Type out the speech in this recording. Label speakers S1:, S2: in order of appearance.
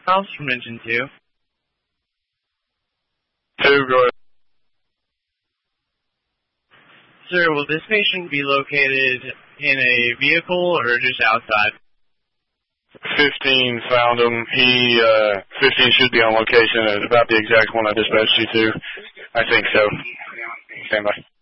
S1: Miles from Engine 2.
S2: 2, go ahead.
S1: Sir, will this patient be located in a vehicle or just outside?
S2: 15 found him. 15 should be on location at about the exact one I dispatched you to. I think so. Stand by.